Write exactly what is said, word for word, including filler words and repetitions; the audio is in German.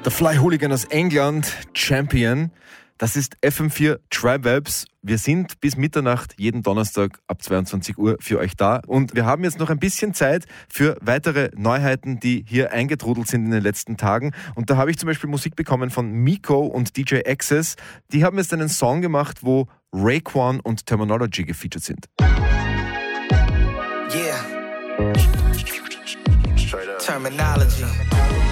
Der Fly Hooligan aus England, Champion. Das ist F M vier Tribe-Vibes. Wir sind bis Mitternacht jeden Donnerstag ab zweiundzwanzig Uhr für euch da. Und wir haben jetzt noch ein bisschen Zeit für weitere Neuheiten, die hier eingetrudelt sind in den letzten Tagen. Und da habe ich zum Beispiel Musik bekommen von Miko und D J Access. Die haben jetzt einen Song gemacht, wo Raekwon und Terminology gefeatured sind. Yeah. Terminology.